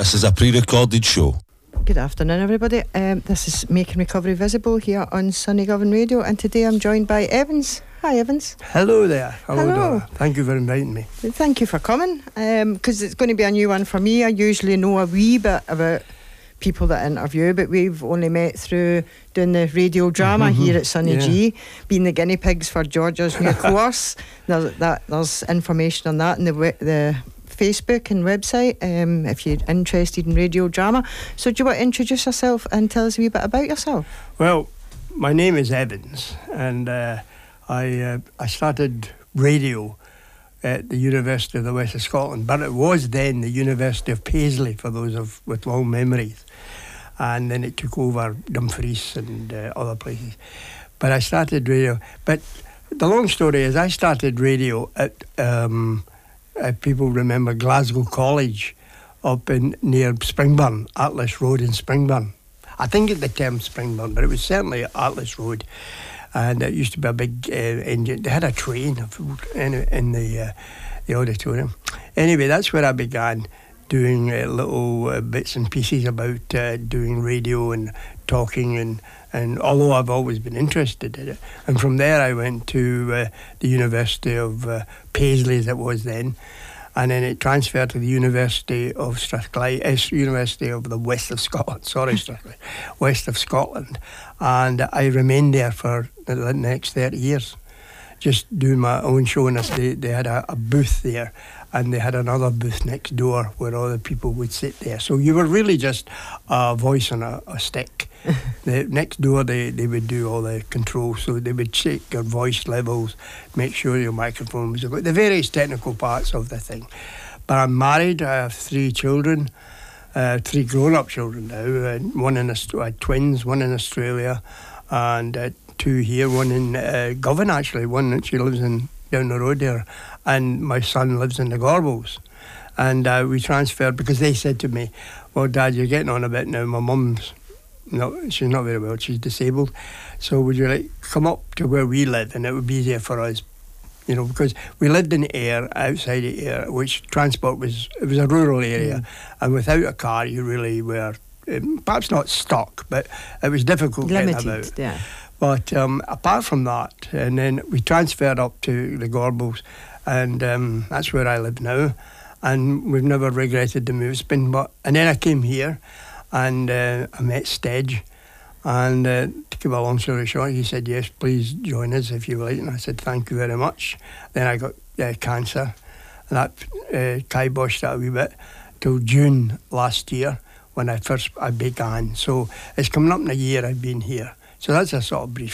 This is a pre-recorded show. Good afternoon, everybody. This is Making Recovery Visible here on Sunny Govan Radio, and today I'm joined by Evans. Hi, Evans. Hello there. Hello. Dora. Thank you for inviting me. Thank you for coming, because it's going to be a new one for me. I usually know a wee bit about people that I interview, but we've only met through doing the radio drama here at Sunny G, being the guinea pigs for Georgia's new course. There's information on that in the Facebook and website if you're interested in radio drama. So do you want to introduce yourself and tell us a wee bit about yourself? Well, my name is Evans, and I started radio at the University of the West of Scotland, but it was then the University of Paisley for those with long memories, and then it took over Dumfries and other places. But I started radio. But the long story is I started radio at people remember Glasgow College up near Springburn, Atlas Road in Springburn. I think it's the term Springburn, but it was certainly Atlas Road. And it used to be a big engine. They had a train in the auditorium. Anyway, that's where I began doing little bits and pieces about doing radio and talking, and although I've always been interested in it. And from there I went to the University of Paisley, as it was then, and then it transferred to the University of Strathclyde, University of the West of Scotland, Strathclyde, West of Scotland. And I remained there for the next 30 years, just doing my own show. And they had a booth there, and they had another booth next door where all the people would sit there. So you were really just a voice on a stick. Next door they would do all the controls, so they would check your voice levels, make sure your microphone was about the various technical parts of the thing. But I'm married, I have 3 children, 3 grown-up children now, and I had twins, one in Australia and 2 here, one in Govan actually, one she lives down the road there, and my son lives in the Gorbals. And we transferred because they said to me, well, Dad, you're getting on a bit now, my mum's she's not very well, she's disabled, so would you like come up to where we live, and it would be easier for us, because we lived in Ayr, outside of Ayr, which transport was a rural area, and without a car you really were perhaps not stuck, but it was difficult limited, getting about. Yeah. But apart from that, and then we transferred up to the Gorbals, and that's where I live now, and we've never regretted the move. And then I came here, and I met Stedge, and to give a long story short, he said, yes, please join us if you like, and I said, thank you very much. Then I got cancer, and that kiboshed that a wee bit till June last year when I began. So it's coming up in a year I've been here. So that's a sort of brief,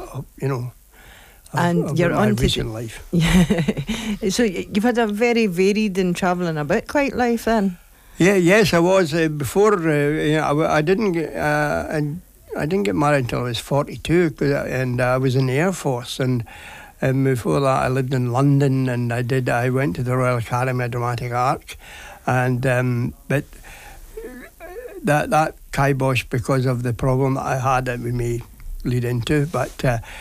and you're my on recent life. Yeah. So you've had a very varied and travelling a bit quite life then. Yeah, yes, I was before. I didn't get married until I was 42, and I was in the Air Force. And before that, I lived in London, and I went to the Royal Academy of Dramatic Art, and but that kiboshed because of the problem that I had that we may lead into. But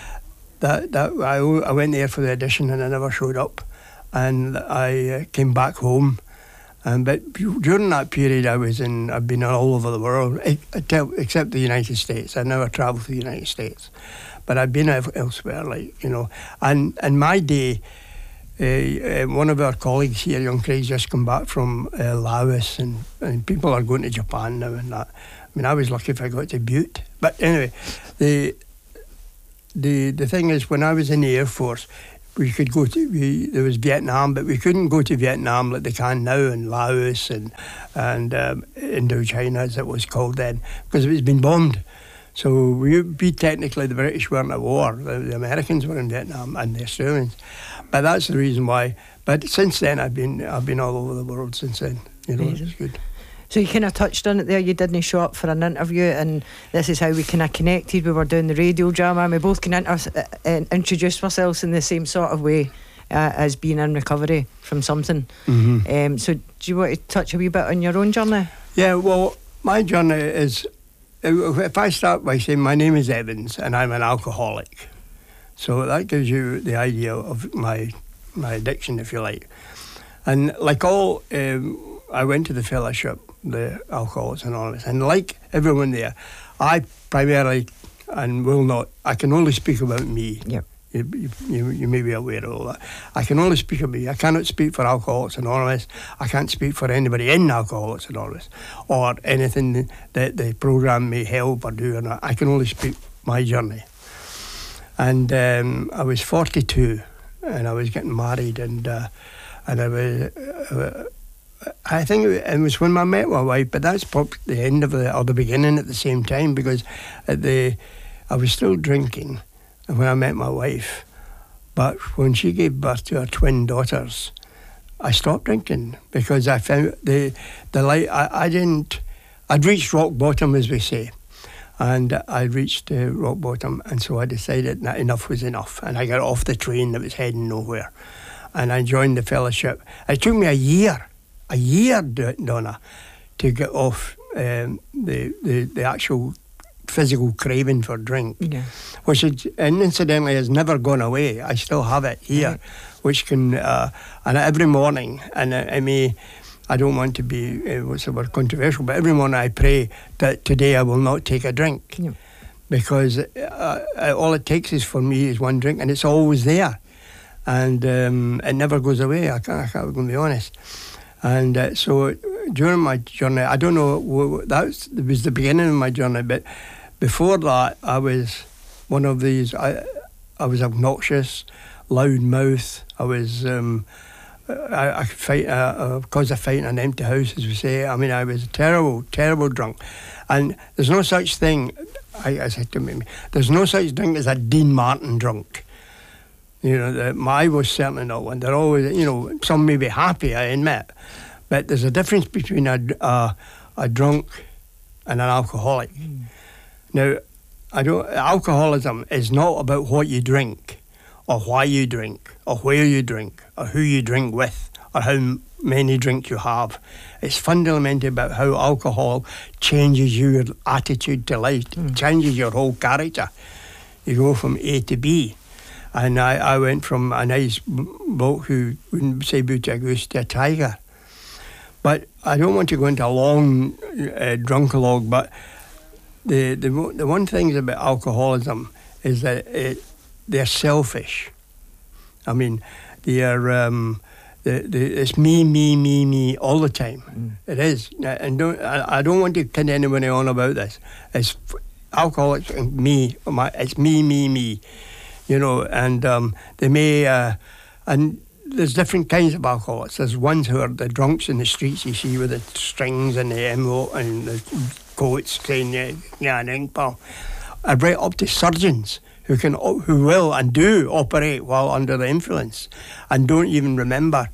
I went there for the audition, and I never showed up, and I came back home. But during that period, I've been all over the world, except the United States. I never travelled to the United States, but I've been elsewhere, And in my day, one of our colleagues here, young Craig's just come back from Laos, and people are going to Japan now and that. I mean, I was lucky if I got to Butte. But anyway, the thing is, when I was in the Air Force, we could go there was Vietnam, but we couldn't go to Vietnam like they can now, in Laos and Indochina, as it was called then, because it was been bombed. So we technically, the British weren't at war. The Americans were in Vietnam, and the Australians. But that's the reason why. But since then, I've been all over the world since then. It's good. So you kind of touched on it there. You didn't show up for an interview, and this is how we kind of connected. We were doing the radio drama, and we both can introduce ourselves in the same sort of way as being in recovery from something. Mm-hmm. So do you want to touch a wee bit on your own journey? Yeah, well, my journey is, if I start by saying my name is Evans and I'm an alcoholic, so that gives you the idea of my addiction, if you like. And like all I went to the fellowship, the Alcoholics Anonymous, and like everyone there, I primarily, and will not, I can only speak about me. Yep. You may be aware of all that. I can only speak of me. I cannot speak for Alcoholics Anonymous. I can't speak for anybody in Alcoholics Anonymous or anything that the programme may help or do or not. I can only speak my journey. And I was 42 and I was getting married, and I was... I think it was when I met my wife, but that's probably the end of or the beginning at the same time, because I was still drinking when I met my wife. But when she gave birth to her twin daughters, I stopped drinking because I found the light. I'd reached rock bottom, as we say, and I reached rock bottom, and so I decided that enough was enough, and I got off the train that was heading nowhere, and I joined the fellowship. It took me a year, Donna, to get off the actual physical craving for drink, which and incidentally has never gone away. I still have it here, which can, and every morning, and I don't want to be what's the word, controversial, but every morning I pray that today I will not take a drink, because all it takes is for me is one drink, and it's always there, and it never goes away. I'm going to be honest. And so during my journey, I don't know, it was the beginning of my journey, but before that, I was one of these, I was obnoxious, loud mouth. I was, I could fight, cause a fight in an empty house, as we say. I mean, I was a terrible, terrible drunk. And there's no such thing, I said to me, there's no such thing as a Dean Martin drunk. You know, I was certainly not one. They're always, you know, some may be happy, I admit, but there's a difference between a drunk and an alcoholic. Now, alcoholism is not about what you drink, or why you drink, or where you drink, or who you drink with, or how many drinks you have. It's fundamentally about how alcohol changes your attitude to life, changes your whole character. You go from A to B. And I went from a nice bloke who wouldn't say booty a goose to a tiger. But I don't want to go into a long drunkalogue, but the one thing about alcoholism is that they're selfish. I mean, it's me all the time. It is. And I don't want to kid anybody on about this. It's alcoholics and me. It's me. You know, and they may, and there's different kinds of alcoholics. There's ones who are the drunks in the streets you see with the strings and the envelope and the coats saying, yeah, drink, pal. Right up to surgeons who will and do operate while under the influence and don't even remember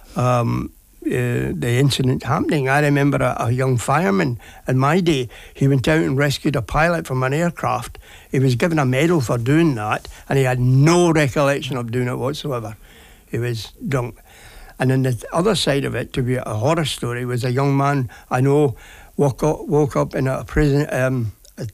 the incident happening. I remember a young fireman in my day. He went out and rescued a pilot from an aircraft. He was given a medal for doing that, and he had no recollection of doing it whatsoever. He was drunk. And then the other side of it, to be a horror story, was a young man I know woke up in a prison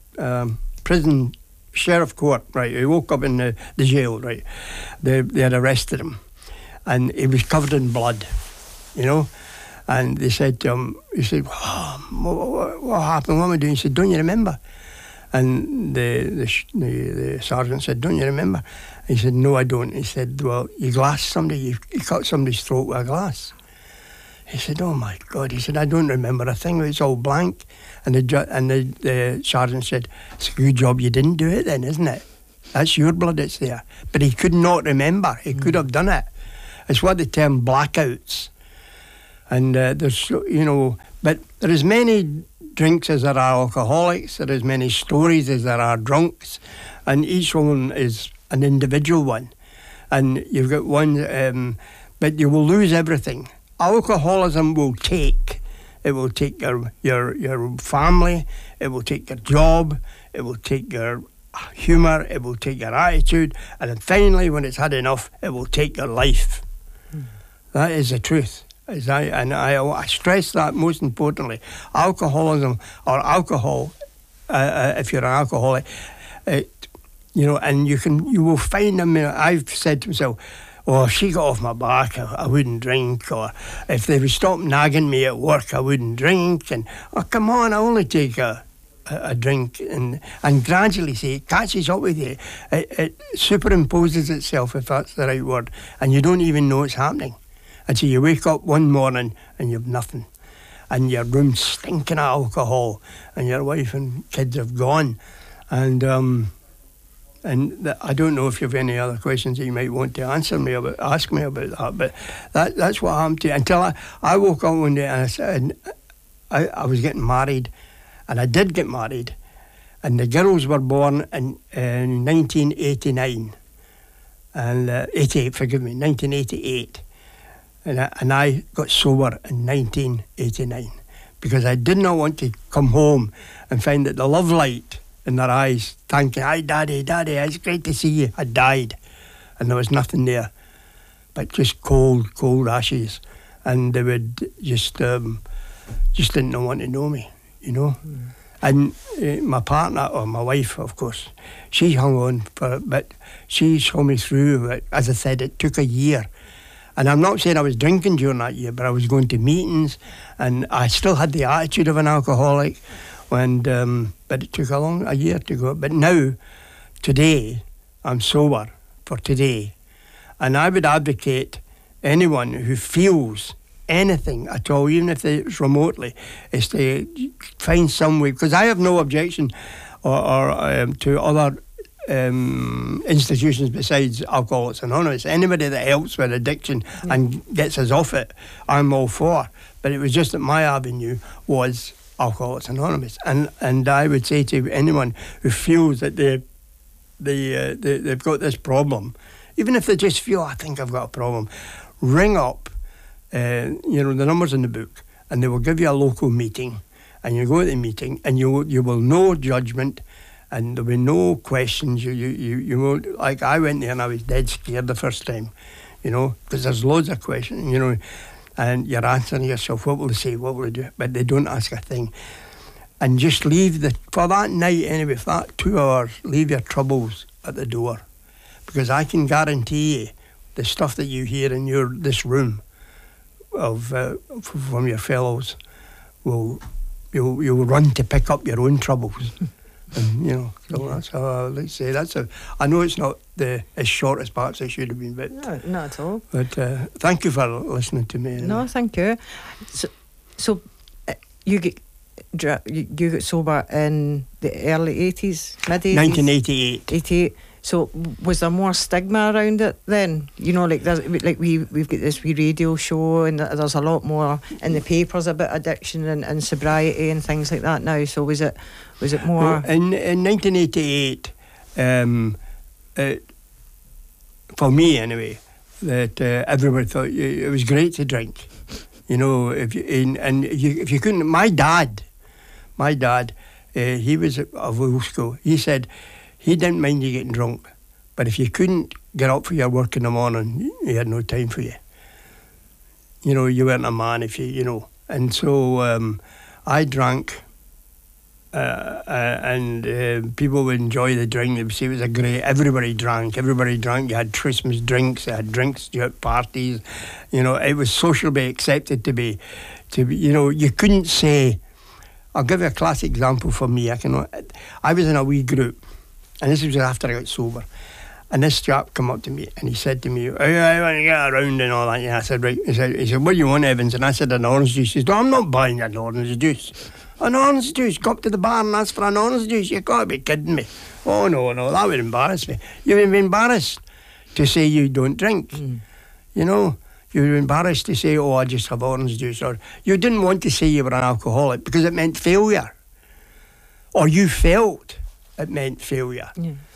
sheriff court, right? He woke up in the jail, right? They had arrested him, and he was covered in blood, you know. And they said to him, he said, what happened? What am I doing? He said, don't you remember? And the sergeant said, don't you remember? He said, no, I don't. He said, well, you glassed somebody, you cut somebody's throat with a glass. He said, oh my God. He said, I don't remember a thing. It's all blank. And the sergeant said, it's a good job you didn't do it then, isn't it? That's your blood that's there. But he could not remember. He could have done it. It's what they term blackouts. And there's, you know, but there is many drinks as there are alcoholics. There is many stories as there are drunks. And each one is an individual one. And you've got one, but you will lose everything. Alcoholism will take. It will take your family. It will take your job. It will take your humour. It will take your attitude. And then finally, when it's had enough, it will take your life. That is the truth. I stress that most importantly. Alcoholism or alcohol, if you're an alcoholic, you know, and you will find them. I've said to myself, or if she got off my back, I wouldn't drink, or if they would stop nagging me at work, I wouldn't drink. And oh, come on, I only take a drink, and gradually say it catches up with you. It superimposes itself, if that's the right word, and you don't even know it's happening. And so you wake up one morning and you've nothing, and your room's stinking of alcohol, and your wife and kids have gone, and I don't know if you have any other questions that you might want to ask me about that, but that's what happened to you. Until I woke up one day and I said, I was getting married, and I did get married, and the girls were born in 1989, and 1988, and I got sober in 1989, because I did not want to come home and find that the love light in their eyes, thanking, "Hi, Daddy, it's great to see you," had died, and there was nothing there but just cold ashes, and they would just didn't want to know me, you know. And my partner, or my wife, of course, she hung on for it, but she saw me through it. As I said, it took a year. And I'm not saying I was drinking during that year, but I was going to meetings, and I still had the attitude of an alcoholic. But it took a year to go. But now, today, I'm sober for today. And I would advocate anyone who feels anything at all, even if it's remotely, is to find some way. Because I have no objection or to other institutions besides Alcoholics Anonymous. Anybody that helps with addiction and gets us off it, I'm all for. But it was just that my avenue was Alcoholics Anonymous, and I would say to anyone who feels that they've got this problem, even if they just feel, I think I've got a problem, ring up, the numbers in the book, and they will give you a local meeting, and you go to the meeting, and you will no judgment, and there'll be no questions. You won't, like I went there and I was dead scared the first time, because there's loads of questions, and you're answering yourself, what will they say, what will they do? But they don't ask a thing. And just leave for that night anyway, for that 2 hours, leave your troubles at the door. Because I can guarantee you, the stuff that you hear in this room from your fellows, you'll run to pick up your own troubles. And, so that's how I like to say. I know it's not as short as perhaps it should have been, but no, not at all. But thank you for listening to me. No, thank you. So you get sober in the early 80s, mid 80s, 1988. 88. So was there more stigma around it then? We've got this wee radio show, and there's a lot more in the papers about addiction and sobriety and things like that now. So was it more? Well, in 1988, for me anyway, that everybody thought it was great to drink. If you couldn't, my dad, he was of old school. He said he didn't mind you getting drunk, but if you couldn't get up for your work in the morning, he had no time for you. You weren't a man if you. And so I drank, and people would enjoy the drink. They would say it was a great. Everybody drank. You had Christmas drinks. You had drinks at parties. It was socially accepted to be. You couldn't say. I'll give you a classic example for me. I was in a wee group. And this was after I got sober. And this chap came up to me and he said to me, I want to get around and all that. And I said, right. He said, what do you want, Evans? And I said, an orange juice. He said, no, I'm not buying an orange juice. An orange juice? Go up to the bar and ask for an orange juice? You've got to be kidding me. Oh, no, that would embarrass me. You would be embarrassed to say you don't drink. You would be embarrassed to say, I just have orange juice. Or you didn't want to say you were an alcoholic because it meant failure. Or you felt it meant failure.